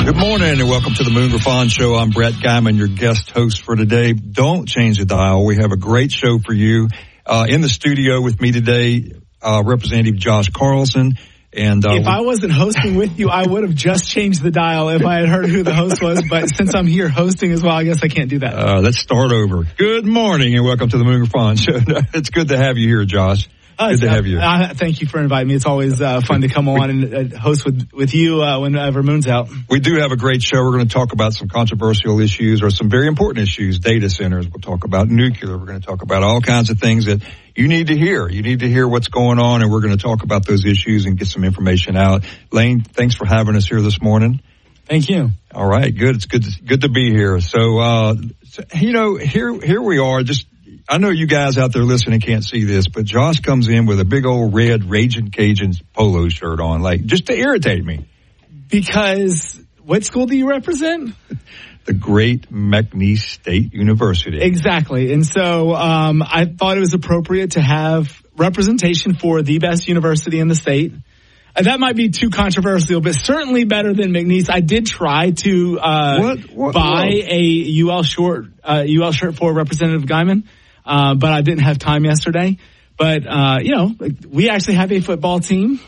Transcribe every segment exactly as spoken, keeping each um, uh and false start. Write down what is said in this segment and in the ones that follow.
Good morning and welcome to the Moon Griffon Show. I'm Brett Guyman, your guest host for today. Don't change the dial. We have a great show for you. Uh, in the studio with me today, uh, Representative Josh Carlson. And uh, if I wasn't hosting with you, I would have just changed the dial if I had heard who the host was. But since I'm here hosting as well, I guess I can't do that. Uh, let's start over. Good morning and welcome to the Moon Griffon Show. It's good to have you here, Josh. Uh, Good to have you. Uh, thank you for inviting me. It's always uh, fun to come on and uh, host with, with you uh, whenever Moon's out. We do have a great show. We're going to talk about some controversial issues or some very important issues, data centers. We'll talk about nuclear. We're going to talk about all kinds of things that you need to hear. You need to hear what's going on, and we're going to talk about those issues and get some information out. Lane, thanks for having us here this morning. Thank you. All right, good. It's good to, good to be here. So, uh, so, you know, here here we are, just I know you guys out there listening can't see this, but Josh comes in with a big old red Raging Cajuns polo shirt on, like just to irritate me. Because what school do you represent? The great McNeese State University. Exactly. And so um, I thought it was appropriate to have representation for the best university in the state. And that might be too controversial, but certainly better than McNeese. I did try to uh, what? What? buy what? a U L short, uh, U L shirt for Representative Guyman. Uh, but I didn't have time yesterday. But, uh, you know, we actually have a football team.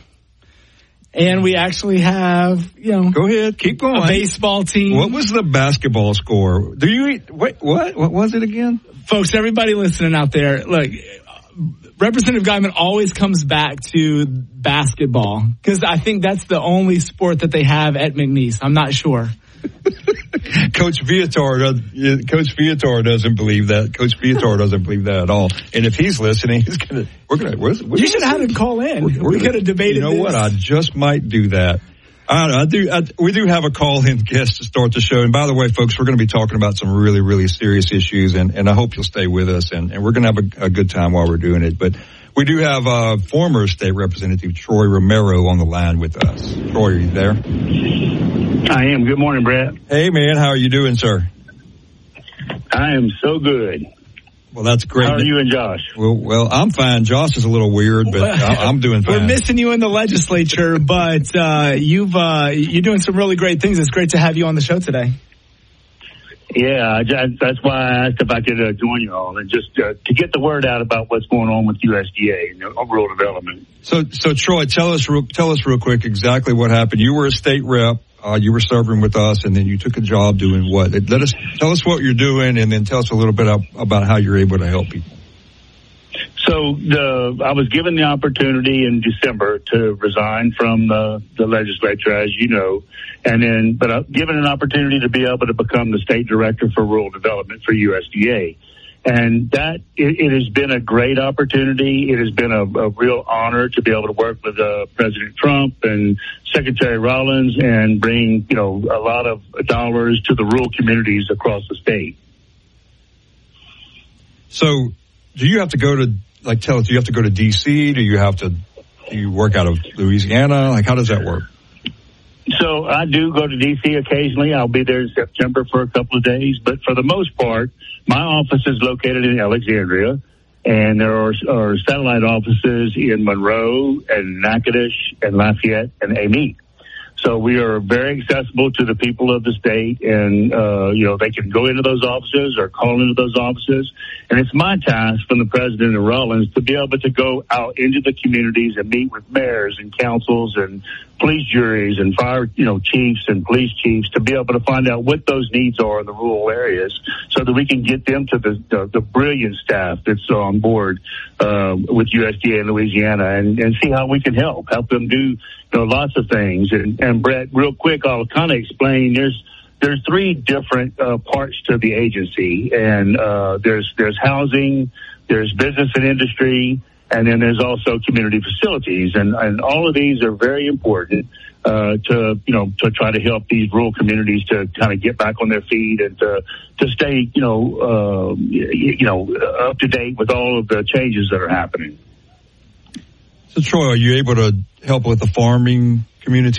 And we actually have, you know. Go ahead. Keep going. A baseball team. What was the basketball score? Do you, wait, what? What was it again? Folks, everybody listening out there, look, Representative Guyman always comes back to basketball. Because I think that's the only sport that they have at McNeese. I'm not sure. Coach Viator, does, Coach Viator doesn't believe that. Coach Viator doesn't believe that at all. And if he's listening, he's gonna. We're gonna. We're, we're you should have had him call in. We're, we're we could have debated. You know this. what? I just might do that. I, I do. I, we do have a call-in guest to start the show. And by the way, folks, we're going to be talking about some really, really serious issues. And, and I hope you'll stay with us. And, and we're going to have a, a good time while we're doing it. But we do have uh, former State Representative Troy Romero on the line with us. Troy, are you there? I am. Good morning, Brett. Hey, man. How are you doing, sir? I am so good. Well, that's great. How are you and Josh? Well, well, I'm fine. Josh is a little weird, but I'm doing fine. We're missing you in the legislature, but uh, you've uh, you're doing some really great things. It's great to have you on the show today. Yeah, I just, that's why I asked if I could uh, join you all and just uh, to get the word out about what's going on with U S D A and rural development. So, so Troy, tell us real, tell us real quick exactly what happened. You were a state rep. Uh, you were serving with us, and then you took a job doing what? Let us tell us what you're doing, and then tell us a little bit about how you're able to help people. So, the I was given the opportunity in December to resign from the, the legislature, as you know, and then, but uh, given an opportunity to be able to become the state director for rural development for U S D A. And that, it, it has been a great opportunity. It has been a, a real honor to be able to work with uh, President Trump and Secretary Rollins and bring, you know, a lot of dollars to the rural communities across the state. So do you have to go to, like, tell us, do you have to go to D C? Do you have to, do you work out of Louisiana? Like, how does that work? So I do go to D C occasionally. I'll be there in September for a couple of days. But for the most part, my office is located in Alexandria, and there are, are satellite offices in Monroe and Natchitoches and Lafayette and Amite. So we are very accessible to the people of the state, and, uh, you know, they can go into those offices or call into those offices. And it's my task from the president of Rollins to be able to go out into the communities and meet with mayors and councils and police juries and fire, you know, chiefs and police chiefs to be able to find out what those needs are in the rural areas so that we can get them to the, the, the brilliant staff that's on board, uh, with U S D A in Louisiana and, and see how we can help, help them do, you know, lots of things. And, and Brett, real quick, I'll kind of explain. There's, there's three different, uh, parts to the agency, and, uh, there's, there's housing, there's business and industry, and then there's also community facilities, and, and all of these are very important uh, to, you know, to try to help these rural communities to kind of get back on their feet and to to stay, you know, uh, you, you know, up to date with all of the changes that are happening. So, Troy, are you able to help with the farming community